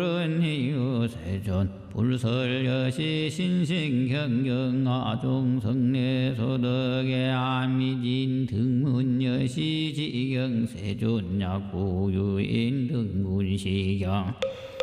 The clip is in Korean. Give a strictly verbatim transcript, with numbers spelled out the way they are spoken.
불은희유 세존 불설여시 신신경경 아종성례 소덕의 아미진 등문여시 지경 세존 약구유인 등문시경